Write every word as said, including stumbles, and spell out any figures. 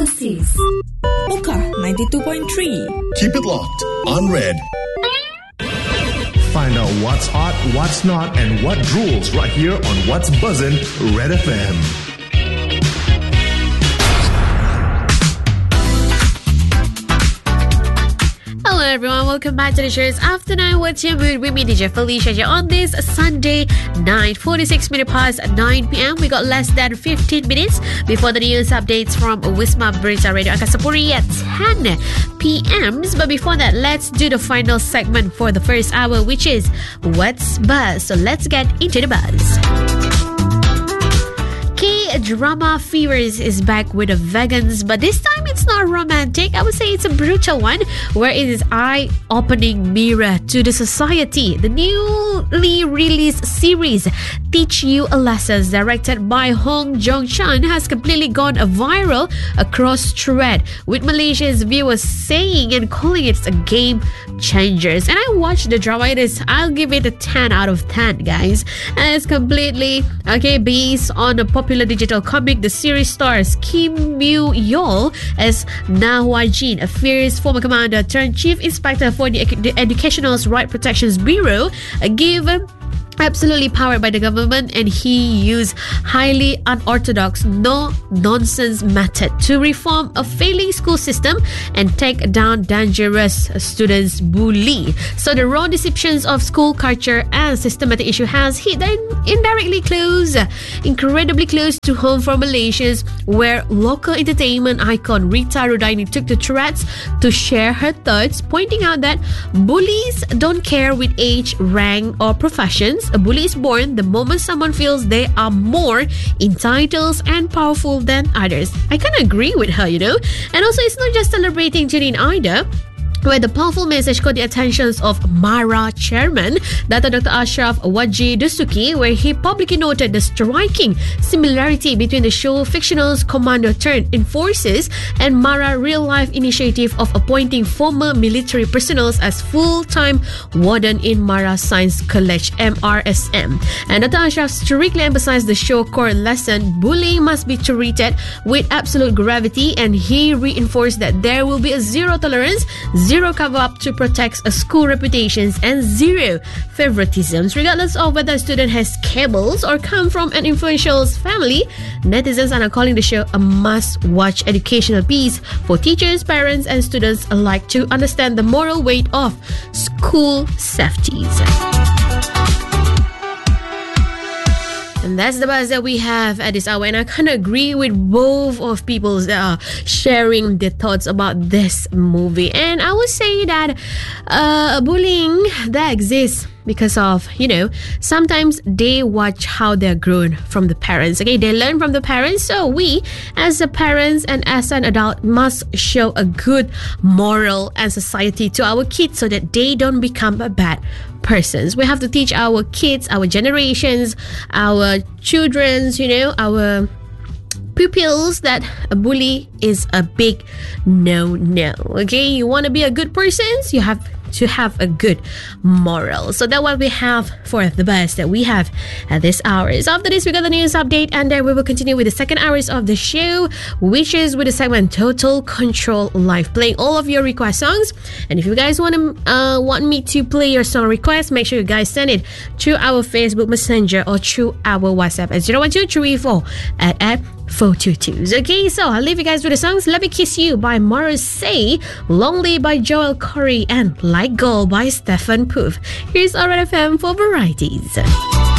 Oasis. Muka ninety-two point three. Keep it locked on Red. Find out what's hot, what's not, and what drools right here on What's Buzzin' Red F M. Hello everyone, welcome back to the show's Afternoon. What's your mood? With me, D J Felicia, here on this Sunday night, forty-six minutes past nine p.m. We got less than fifteen minutes before the news updates from Wisma Berita Radio Angkasa Puri at ten p.m. But before that, let's do the final segment for the first hour, which is What's Buzz. So let's get into the buzz. K-drama Fevers is back with the vegans, but this time it's not romantic. I would say it's a brutal one, where it is eye-opening mirror to the society. The newly released series Teach You a Lesson, directed by Hong Jong-chan, has completely gone viral across thread, with Malaysia's viewers saying and calling it a game changer. And I watched the drama. It is, I'll give it a ten out of ten, guys. And it's completely okay based on a popular digital comic. The series stars Kim Moo-yeol as Na Hwa-jin, a fierce former commander turned chief inspector for the, the Educational Right Protections Bureau, a given absolutely powered by the government, and he used highly unorthodox, no-nonsense method to reform a failing school system and take down dangerous students' bully. So the raw deceptions of school culture and systematic issue has hit indirectly close, incredibly close to home for Malaysians, where local entertainment icon Rita Rudaini took to threads to share her thoughts, pointing out that bullies don't care with age, rank, or professions. A bully is born the moment someone feels they are more entitled and powerful than others. I kind of agree with her, you know. And also, it's not just celebrating Jenin either, where the powerful message caught the attentions of MARA chairman, Dato' Doctor Ashraf Waji Dusuki, where he publicly noted the striking similarity between the show fictional's commando turned enforcers and MARA real-life initiative of appointing former military personnel as full-time warden in MARA Science College, M R S M. And Doctor Ashraf strictly emphasized the show core lesson: bullying must be treated with absolute gravity, and he reinforced that there will be a zero tolerance, zero Zero cover-up to protect a school reputations, and zero favoritisms, regardless of whether a student has cables or come from an influential family. Netizens are now calling the show a must-watch educational piece for teachers, parents, and students alike to understand the moral weight of school safeties. And that's the buzz that we have at this hour. And I kind of agree with both of people that are sharing their thoughts about this movie. And I would say that uh, bullying that exists because of, you know, sometimes they watch how they're grown from the parents. Okay, they learn from the parents. So we, as the parents and as an adult, must show a good moral and society to our kids so that they don't become a bad persons. We have to teach our kids, our generations, our children's, you know, our pupils that a bully is a big no-no. Okay, you want to be a good person, you have to have a good moral. So that's what we have for the buzz that we have at this hours. After this, we got the news update, and then we will continue with the second hours of the show, which is with the segment Total Control Live, playing all of your request songs. And if you guys want to uh, want me to play your song request, make sure you guys send it to our Facebook Messenger or through our WhatsApp at zero one two three four at at four two two. Okay, so I'll leave you guys with the songs Let Me Kiss You by Morrissey, Lonely by Joel Corey, and Like Gold by Stefan Poof. Here's R F M for varieties.